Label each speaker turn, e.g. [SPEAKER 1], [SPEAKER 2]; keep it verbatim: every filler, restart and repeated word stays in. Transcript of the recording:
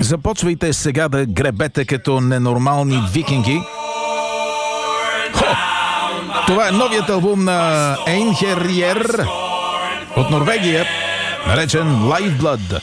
[SPEAKER 1] Започвайте сега да гребете като ненормални викинги. Хо! Това е новият албум на Einherjar от Норвегия, наречен Lifeblood.